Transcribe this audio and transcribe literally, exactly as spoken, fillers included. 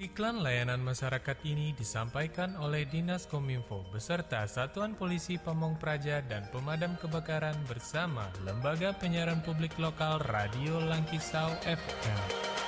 Iklan layanan masyarakat ini disampaikan oleh Dinas Kominfo beserta Satuan Polisi Pamong Praja dan Pemadam Kebakaran bersama Lembaga Penyiaran Publik Lokal Radio Langkisau F M.